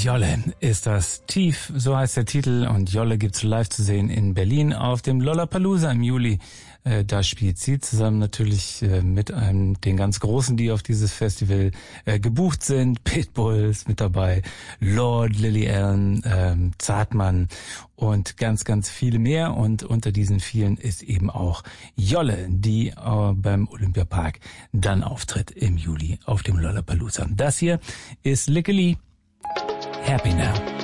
Jolle ist das Tief, so heißt der Titel, und Jolle gibt's live zu sehen in Berlin auf dem Lollapalooza im Juli. Da spielt sie zusammen natürlich mit den ganz Großen, die auf dieses Festival gebucht sind. Pitbull ist mit dabei, Lord, Lily Allen, Zartmann und ganz, ganz viele mehr. Und unter diesen vielen ist eben auch Jolle, die beim Olympiapark dann auftritt im Juli auf dem Lollapalooza. Das hier ist Lickely, Happy Now.